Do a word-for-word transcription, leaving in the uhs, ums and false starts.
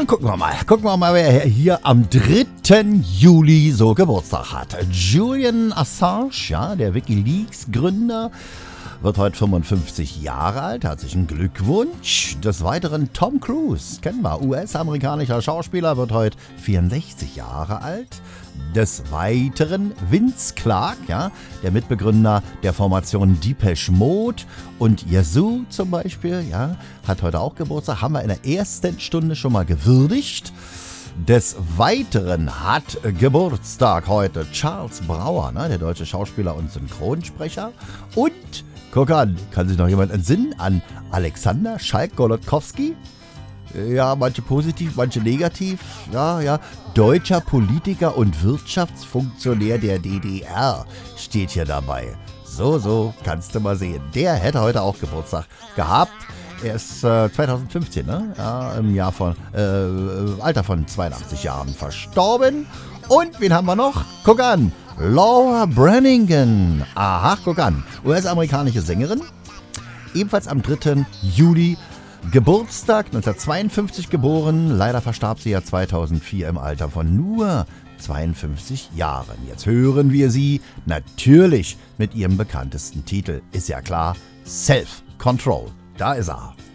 Dann gucken wir mal. Gucken wir mal, wer hier am dritten Juli so Geburtstag hat. Julian Assange, ja, der WikiLeaks-Gründer, wird heute fünfundfünfzig Jahre alt. Herzlichen Glückwunsch. Des Weiteren Tom Cruise, kennen wir, U S-amerikanischer Schauspieler, wird heute vierundsechzig Jahre alt. Des Weiteren Vince Clarke, ja, der Mitbegründer der Formation Depeche Mode, und Yazoo zum Beispiel, ja, hat heute auch Geburtstag. Haben wir in der ersten Stunde schon mal gewürdigt. Des Weiteren hat Geburtstag heute Charles Brauer, ne, der deutsche Schauspieler und Synchronsprecher. Und, guck an, kann sich noch jemand entsinnen an Alexander Schalk-Golodkowski? Ja, manche positiv, manche negativ. Ja, ja. Deutscher Politiker und Wirtschaftsfunktionär der D D R steht hier dabei. So, so, kannst du mal sehen. Der hätte heute auch Geburtstag gehabt. Er ist äh, zweitausendfünfzehn, ne? Ja, im Jahr von, äh, Alter von zweiundachtzig Jahren verstorben. Und wen haben wir noch? Guck an. Laura Branigan. Aha, guck an. U S-amerikanische Sängerin. Ebenfalls am dritten Juli Geburtstag, neunzehnhundertzweiundfünfzig geboren. Leider verstarb sie ja zweitausendvier im Alter von nur zweiundfünfzig Jahren. Jetzt hören wir sie natürlich mit ihrem bekanntesten Titel. Ist ja klar, Self Control. Da ist er.